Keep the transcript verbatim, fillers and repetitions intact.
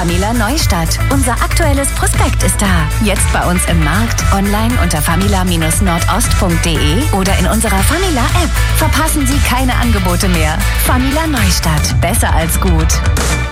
Famila Neustadt. Unser aktuelles Prospekt ist da. Jetzt bei uns im Markt, online unter famila Bindestrich nordost punkt de oder in unserer Famila App. Verpassen Sie keine Angebote mehr. Famila Neustadt. Besser als gut.